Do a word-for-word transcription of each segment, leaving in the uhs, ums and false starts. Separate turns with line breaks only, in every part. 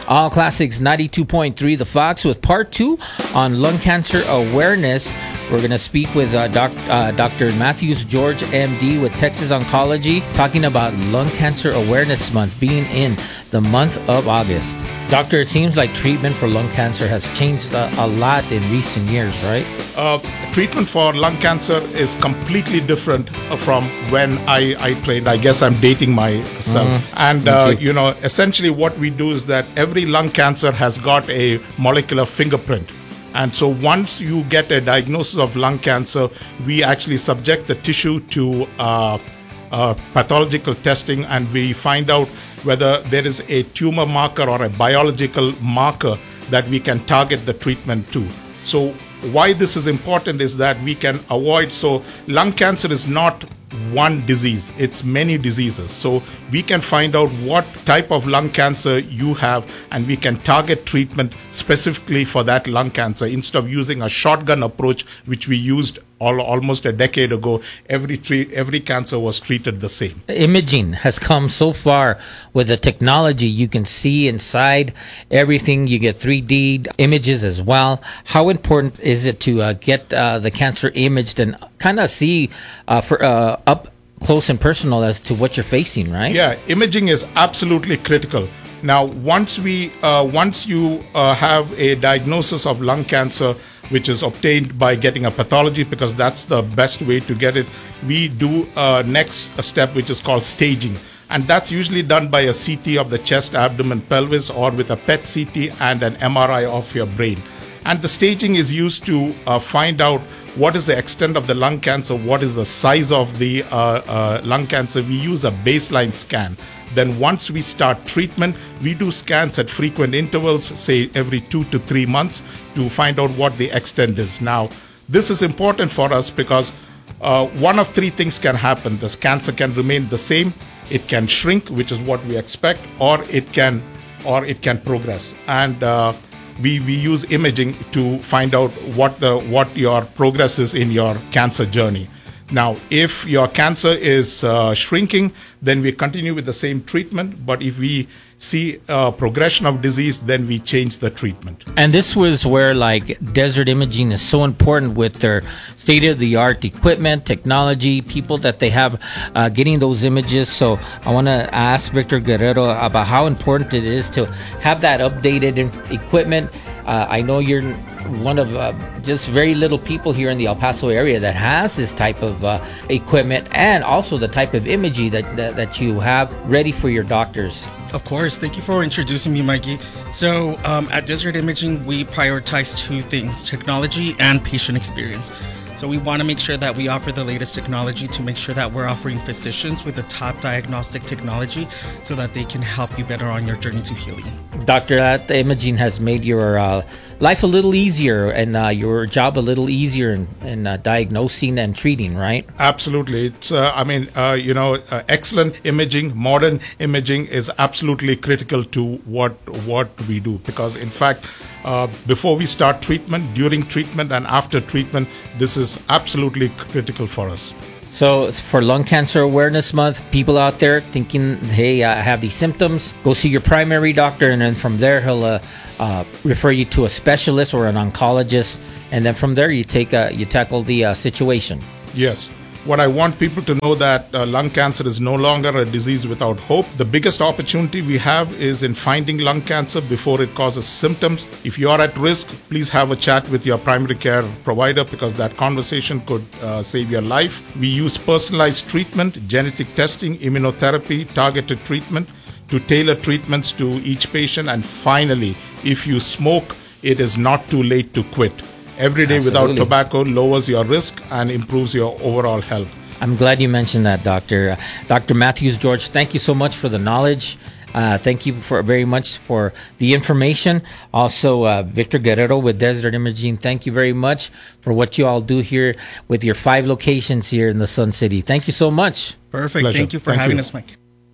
All Classics ninety-two point three The Fox with part two on lung cancer awareness. We're going to speak with uh, doc, uh, Doctor Matthews George, M D, with Texas Oncology, talking about Lung Cancer Awareness Month being in the month of August. Doctor, it seems like treatment for lung cancer has changed a, a lot in recent years, right?
Uh, treatment for lung cancer is completely different from when I, I trained. I guess I'm dating myself. Mm-hmm. And, uh, you know, essentially what we do is that every lung cancer has got a molecular fingerprint. And so once you get a diagnosis of lung cancer, we actually subject the tissue to uh, uh, pathological testing, and we find out whether there is a tumor marker or a biological marker that we can target the treatment to. So why this is important is that we can avoid, so lung cancer is not one disease, it's many diseases. So we can find out what type of lung cancer you have, and we can target treatment specifically for that lung cancer instead of using a shotgun approach, which we used all, almost a decade ago. Every treat, every cancer was treated the same.
Imaging has come so far with the technology. You can see inside everything. You get three D images as well. How important is it to uh, get uh, the cancer imaged and kind of see uh, for uh, up close and personal as to what you're facing, right?
Yeah, imaging is absolutely critical. Now, once we, uh, once you uh, have a diagnosis of lung cancer, which is obtained by getting a pathology, because that's the best way to get it, we do a next step, which is called staging. And that's usually done by a C T of the chest, abdomen, pelvis, or with a P E T C T and an M R I of your brain. And the staging is used to uh, find out what is the extent of the lung cancer, what is the size of the uh, uh, lung cancer. We use a baseline scan. Then once we start treatment, we do scans at frequent intervals, say every two to three months, to find out what the extent is. Now, this is important for us because uh, one of three things can happen. The cancer can remain the same, it can shrink, which is what we expect, or it can, or it can progress. And uh, we we use imaging to find out what the what your progress is in your cancer journey. Now, if your cancer is uh, shrinking, then we continue with the same treatment. But if we see uh, progression of disease, then we change the treatment.
And this was where, like, Desert Imaging is so important with their state-of-the-art equipment, technology, people that they have uh, getting those images. So I want to ask Victor Guerrero about how important it is to have that updated equipment. Uh, I know you're one of uh, just very little people here in the El Paso area that has this type of uh, equipment, and also the type of imaging that, that, that you have ready for your doctors.
Of course. Thank you for introducing me, Mikey. So um, at Desert Imaging, we prioritize two things: technology and patient experience. So we want to make sure that we offer the latest technology to make sure that we're offering physicians with the top diagnostic technology so that they can help you better on your journey to healing.
Doctor, that imaging has made your uh, life a little easier and uh, your job a little easier in, in uh, diagnosing and treating, right?
Absolutely. It's, uh, I mean, uh, you know, uh, excellent imaging, modern imaging is absolutely critical to what what we do, because in fact, uh, before we start treatment, during treatment, and after treatment, this is absolutely critical for us.
So for Lung Cancer Awareness Month, people out there thinking, hey, I have these symptoms, go see your primary doctor, and then from there he'll uh, uh, refer you to a specialist or an oncologist, and then from there you take uh, you tackle the uh, situation.
Yes. What I want people to know that uh, lung cancer is no longer a disease without hope. The biggest opportunity we have is in finding lung cancer before it causes symptoms. If you are at risk, please have a chat with your primary care provider, because that conversation could uh, save your life. We use personalized treatment, genetic testing, immunotherapy, targeted treatment to tailor treatments to each patient. And finally, if you smoke, it is not too late to quit. Every day Absolutely. Without tobacco lowers your risk and improves your overall health.
I'm glad you mentioned that, Doctor. Uh, Doctor Matthews George, thank you so much for the knowledge. Uh, thank you for very much for the information. Also, uh, Victor Guerrero with Desert Imaging, thank you very much for what you all do here with your five locations here in the Sun City. Thank you so much.
Perfect.
Pleasure.
Thank you for
Thank
having
you.
us, Mike.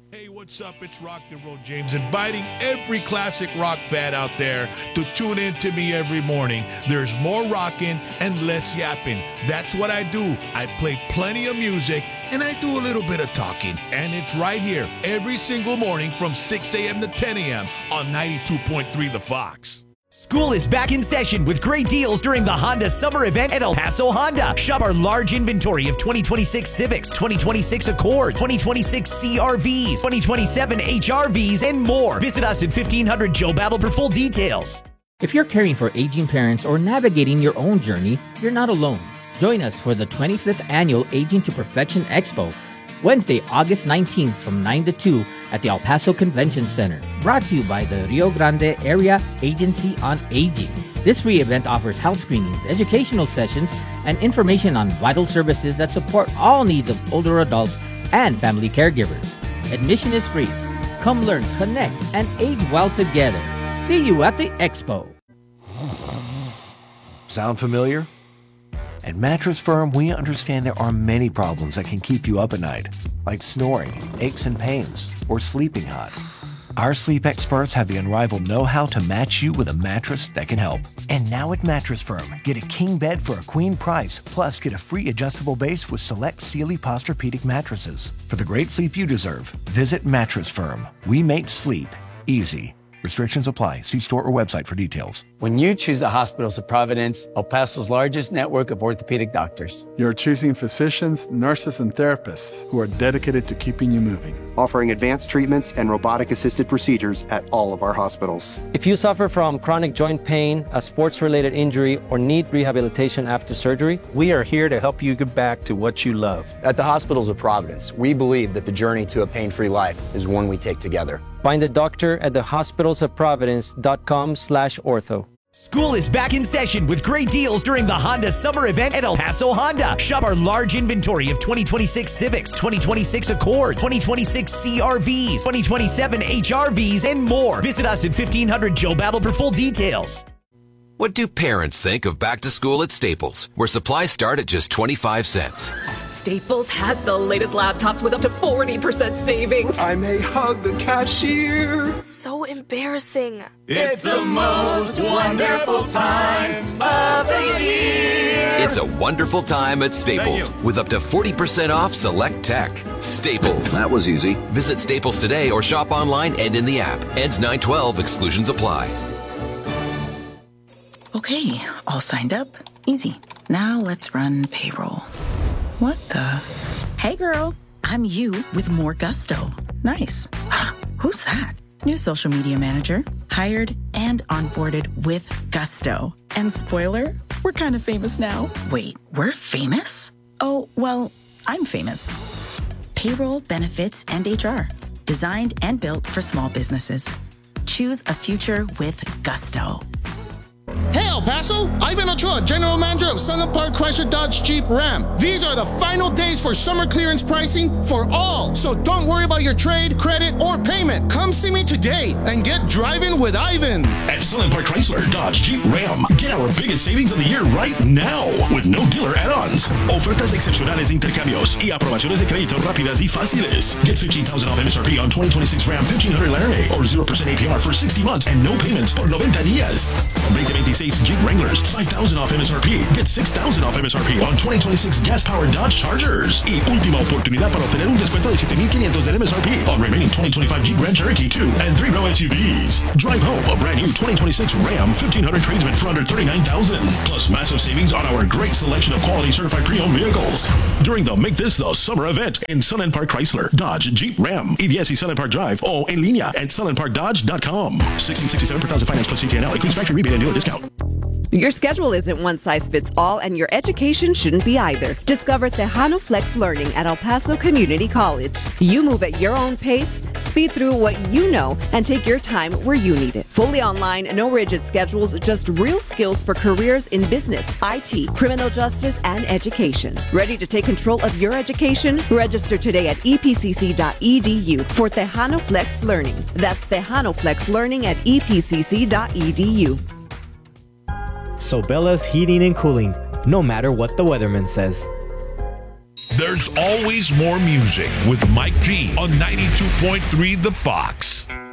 What's up? It's Rock and Roll James, inviting every classic rock fan out there to tune in to me every morning. There's more rocking and less yapping. That's what I do. I play plenty of music and I do a little bit of talking. And it's right here every single morning from six a.m. to ten a.m. on ninety-two point three The Fox.
School is back in session with great deals during the Honda Summer Event at El Paso Honda. Shop our large inventory of twenty twenty-six Civics, twenty twenty-six Accords, twenty twenty-six C R Vs, twenty twenty-seven H R Vs, and more. Visit us at fifteen hundred Joe Battle for full details.
If you're caring for aging parents or navigating your own journey, you're not alone. Join us for the twenty-fifth Annual Aging to Perfection Expo, Wednesday, August nineteenth from nine to two at the El Paso Convention Center. Brought to you by the Rio Grande Area Agency on Aging. This free event offers health screenings, educational sessions, and information on vital services that support all needs of older adults and family caregivers. Admission is free. Come learn, connect, and age well together. See you at the expo.
Sound familiar? At Mattress Firm, we understand there are many problems that can keep you up at night, like snoring, aches and pains, or sleeping hot. Our sleep experts have the unrivaled know-how to match you with a mattress that can help. And now at Mattress Firm, get a king bed for a queen price, plus get a free adjustable base with select Sealy Posturepedic mattresses. For the great sleep you deserve, visit Mattress Firm. We make sleep easy. Restrictions apply. See store or website for details.
When you choose the Hospitals of Providence, El Paso's largest network of orthopedic doctors,
you're choosing physicians, nurses, and therapists who are dedicated to keeping you moving,
offering advanced treatments and robotic-assisted procedures at all of our hospitals.
If you suffer from chronic joint pain, a sports-related injury, or need rehabilitation after surgery,
we are here to help you get back to what you love.
At the Hospitals of Providence, we believe that the journey to a pain-free life is one we take together.
Find a doctor at the hospitals of providence dot com slash ortho.
School is back in session with great deals during the Honda Summer Event at El Paso Honda. Shop our large inventory of twenty twenty-six Civics, twenty twenty-six Accords, twenty twenty-six C R Vs, twenty twenty-seven H R Vs, and more. Visit us at fifteen hundred Joe Battle for full details.
What do parents think of back to school at Staples, where supplies start at just twenty-five cents?
Staples has the latest laptops with up to forty percent savings.
I may hug the cashier.
So embarrassing.
It's the most wonderful time of the year.
It's a wonderful time at Staples with up to forty percent off select tech. Staples.
That was easy.
Visit Staples today or shop online and in the app. Ends nine twelve. Exclusions apply.
Okay, all signed up. Easy. Now let's run payroll. What the? Hey girl, I'm you with more gusto. Nice. Who's that? New social media manager. Hired and onboarded with gusto. And spoiler, we're kind of famous now. Wait, we're famous? Oh, well, I'm famous. Payroll, benefits, and H R. Designed and built for small businesses. Choose a future with gusto.
Hey El Paso, Ivan Ochoa, General Manager of Sunland Park Chrysler Dodge Jeep Ram. These are the final days for summer clearance pricing for all, so don't worry about your trade, credit, or payment. Come see me today and get driving with Ivan.
At Sunland Park Chrysler Dodge Jeep Ram, get our biggest savings of the year right now with no dealer add-ons. Ofertas excepcionales de intercambios y aprobaciones de crédito rápidas y fáciles. Get fifteen thousand off M S R P on twenty twenty-six Ram fifteen hundred Laramie or zero percent A P R for sixty months and no payments por noventa días. twenty twenty-six Jeep Wranglers, five thousand off M S R P. Get six thousand off M S R P on twenty twenty-six gas-powered Dodge Chargers. Y última oportunidad para obtener un descuento de siete mil quinientos del M S R P on remaining twenty twenty-five Jeep Grand Cherokee two and three row S U Vs. Drive home a brand new twenty twenty-six Ram fifteen hundred tradesman for under thirty-nine thousand dollars. Plus massive savings on our great selection of quality certified pre-owned vehicles. During the Make This the Summer event in Sunland Park Chrysler, Dodge, Jeep, Ram, E V S y Sunland Park Drive, o en línea at sunland park dodge dot com. sixteen sixty-seven per thousand finance plus C T N L. Includes factory rebate and dealer discount.
Your schedule isn't one size fits all, and your education shouldn't be either. Discover Tejano Flex Learning at El Paso Community College. You move at your own pace, speed through what you know, and take your time where you need it. Fully online, no rigid schedules, just real skills for careers in business, I T, criminal justice, and education. Ready to take control of your education? Register today at e p c c dot e d u for Tejano Flex Learning. That's Tejano Flex Learning at e p c c dot e d u.
Sobella's Heating and Cooling, no matter what the weatherman says.
There's always more music with Mike G on ninety-two point three The Fox.